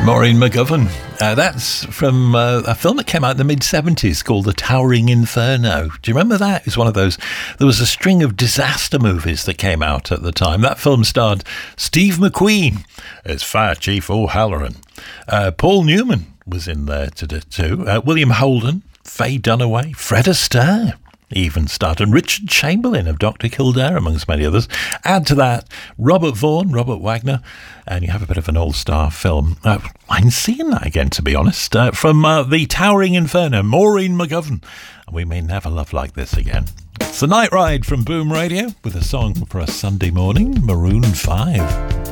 Maureen McGovern. That's from a film that came out in the mid-70s called The Towering Inferno. Do you remember that? It was one of those... There was a string of disaster movies that came out at the time. That film starred Steve McQueen as Fire Chief O'Halloran. Paul Newman was in there too. William Holden, Faye Dunaway, Fred Astaire even starred, and Richard Chamberlain of Dr. Kildare, amongst many others. Add to that Robert Vaughan, Robert Wagner, and you have a bit of an all-star film. I'm seeing that again, to be honest. From The Towering Inferno, Maureen McGovern. And we may never love like this again. It's The Night Ride from Boom Radio with a song for a Sunday morning, Maroon 5.